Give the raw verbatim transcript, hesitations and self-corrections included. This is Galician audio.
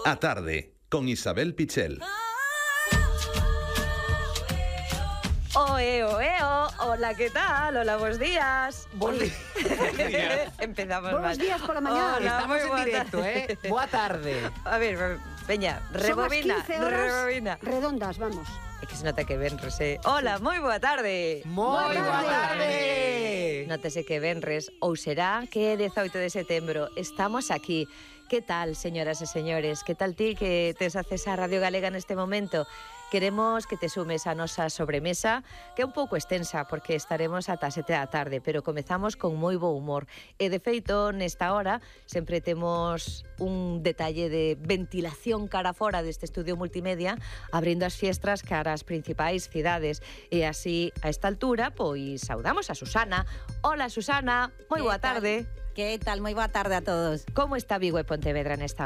A tarde, con Isabel Pichel. Oe, oe, o. Hola, ¿qué tal? Hola, buenos días. Buenos días. Empezamos Buenos mal. días por la mañana. Hola, Estamos muy en boa directo, tarde. eh? Boa tarde. A ver, veña, Son as rebobina, quince horas rebobina. redondas, vamos. É que se nota que venres, eh. Hola, moi boa tarde. Moi Boa boa tarde. tarde. Nótese que venres, ou será que é dezoito de setembro. Estamos aquí. Que tal, señoras e señores? Que tal ti que tes acceso a Radio Galega neste momento? Queremos que te sumes a nosa sobremesa, que é un pouco extensa, porque estaremos ata sete da tarde, pero comezamos con moi bo humor. E, de feito, nesta hora, sempre temos un detalle de ventilación cara fora deste estudio multimedia, abrindo as fiestras cara ás principais cidades. E así, a esta altura, pois, saudamos a Susana. Hola, Susana, moi boa tarde. Que tal? Moi boa tarde a todos. Como está Vigo e Pontevedra nesta